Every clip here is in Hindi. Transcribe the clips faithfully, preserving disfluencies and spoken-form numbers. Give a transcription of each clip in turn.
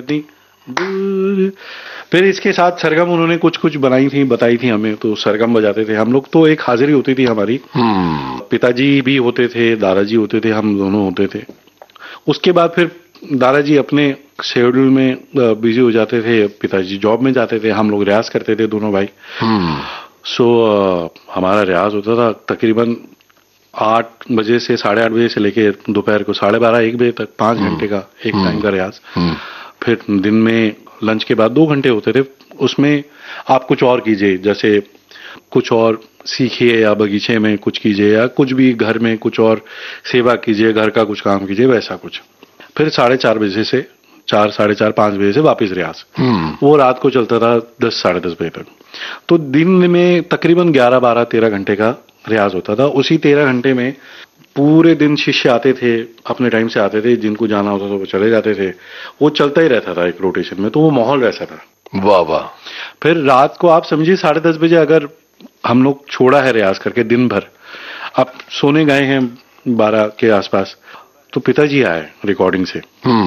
फिर इसके साथ सरगम उन्होंने कुछ कुछ बनाई थी, बताई थी हमें, तो सरगम बजाते थे हम लोग। तो एक हाजिरी होती थी हमारी, पिताजी भी होते थे, दादाजी होते थे, हम दोनों होते थे। उसके बाद फिर दादाजी अपने शेड्यूल में बिजी हो जाते थे, पिताजी जॉब में जाते थे, हम लोग रियाज करते थे दोनों भाई। सो so, हमारा रियाज होता था तकरीबन आठ बजे से साढ़े आठ बजे से लेके दोपहर को साढ़े बारह एक बजे तक, पांच घंटे का एक टाइम का रियाज। फिर दिन में लंच के बाद दो घंटे होते थे, उसमें आप कुछ और कीजिए, जैसे कुछ और सीखिए या बगीचे में कुछ कीजिए या कुछ भी घर में कुछ और सेवा कीजिए, घर का कुछ काम कीजिए, वैसा कुछ। फिर साढ़े चार बजे से चार साढ़े चार पांच बजे से वापस रियाज। वो रात को चलता था दस साढ़े दस बजे तक। तो दिन में तकरीबन ग्यारह बारह तेरह घंटे का रियाज होता था। उसी तेरह घंटे में पूरे दिन शिष्य आते थे, अपने टाइम से आते थे, जिनको जाना होता था वो चले जाते थे, वो चलता ही रहता था एक रोटेशन में, तो वो माहौल वैसा था। वाह वाह। फिर रात को आप समझिए साढ़े दस बजे अगर हम लोग छोड़ा है रियाज करके दिन भर, अब सोने गए हैं बारह के आसपास, तो पिताजी आए रिकॉर्डिंग से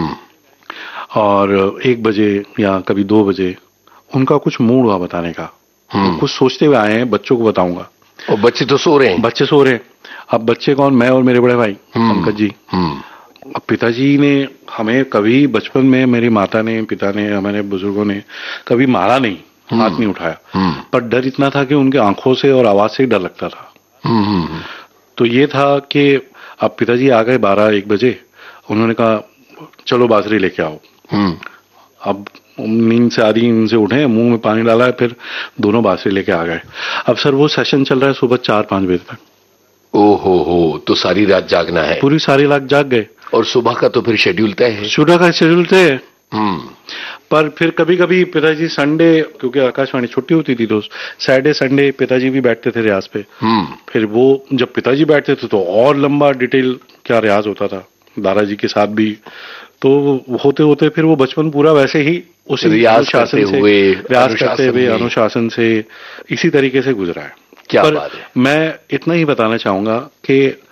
और एक बजे या कभी दो बजे उनका कुछ मूड हुआ बताने का, तो कुछ सोचते हुए आए हैं, बच्चों को बताऊंगा। और बच्चे तो सो रहे हैं। बच्चे सो रहे हैं। अब बच्चे कौन, मैं और मेरे बड़े भाई पंकज जी। अब पिताजी ने हमें कभी बचपन में, मेरी माता ने, पिता ने, हमारे बुजुर्गों ने कभी मारा नहीं, हाथ नहीं उठाया, पर डर इतना था कि उनके आंखों से और आवाज से डर लगता था। तो ये था कि अब पिताजी आ गए बारह एक बजे, उन्होंने कहा चलो बाजरी लेके आओ। अब नींद से आधी नींद से उठे, मुंह में पानी डाला है, फिर दोनों बाजरी लेके आ गए। अब सर वो सेशन चल रहा है सुबह चार पांच बजे तक। ओहो हो, तो सारी रात जागना है। पूरी सारी रात जाग गए। और सुबह का तो फिर शेड्यूल तय है। सुबह का शेड्यूल तय है। पर फिर कभी कभी पिताजी संडे, क्योंकि आकाशवाणी छुट्टी होती थी, तो सैटरडे संडे पिताजी भी बैठते थे रियाज पे। फिर वो जब पिताजी बैठते थे तो और लंबा डिटेल क्या रियाज होता था, दादाजी के साथ भी। तो होते होते फिर वो बचपन पूरा वैसे ही उसी रियाज करते हुए, रियाज करते हुए, अनुशासन से, इसी तरीके से गुजरा है। क्या बात है। मैं इतना ही बताना चाहूंगा कि